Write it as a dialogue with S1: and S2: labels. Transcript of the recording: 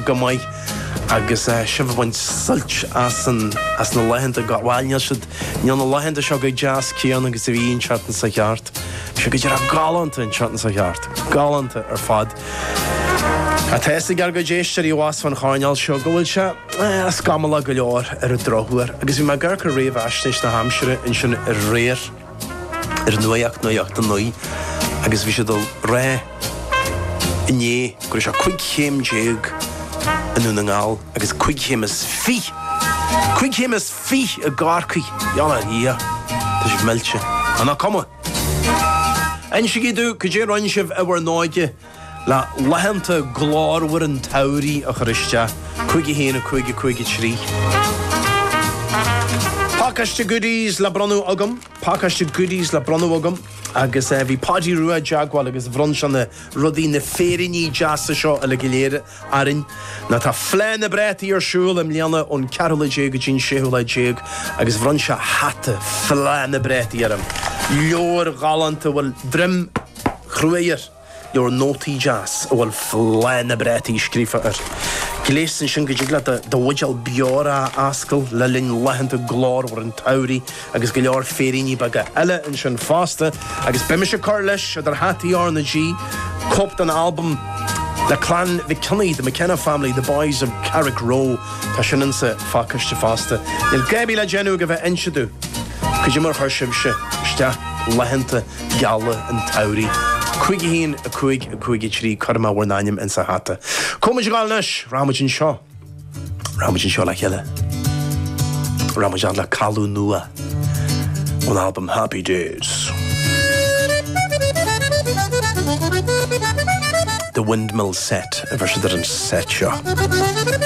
S1: go mai agus sibhaint sulch as na lehananta gahhailne siad níon na lehananta seo go jazz cían agus a bhíon seatan sa cheart. Se go dear galanta in seatan sa cheart. Galanta ar fad. A teessa gar go déistear í bhás fan cháineáil seo go bhfuil se scamala go leor ar a drochuair. Agus bhí me gur go réomh eisnéis na Hampshire in sin ar réir ar nuacht an nui. Agus bhí sé dul ré iné gur se chuig chéim déag anú na ngáil agus chuig chéim is fi. Chuig chéim is fi a gárcaí. Iala hí. Tá sé meilte. Anna cuma. Ein sé gidú go dé roinn sibh a bhar náide le lehananta glárhar an taurí a chuiste chuig héana chuig trí. Pácaiste goodies le bronú agam. Pácaiste goodies le bronú agam. Agus bhí pádí ruúa deagháil agus bhron se na rudaí na fériní deasa seo a le giléire arin na tá phléin na brétaí ar siúil am líana ón cearla déag go dtín séúla déag agus bhron se hata phléin na brétaí arm. Leor galanta bhfuil drim chruéir leor nótaí jazz a bhfuil phléin na brétaí scrífa ar. Gléisan sin go ddígla do bhuideal beora ascail le linn lehananta glárhar an taurí agus go leor fériní baga eile in sin fásta agus beimi se cur leis ar hataí ar na G copt an album le clan Victini, the McKenna family, the boys of Carrick Row tá sin insa fácaiste fásta. Il gabi le genú go bheith inseadú go dtí mar chuir sibse iste lehananta gealla an taurí. Chuig hín a chuig trí chuma bhar náim in sa hata. Cuma gáil leis Rámaidin seo. Rámaidin seo le cheile. Rámaidin le calú nua. An album Happy Days. The Windmill Set, a bheith an set seo.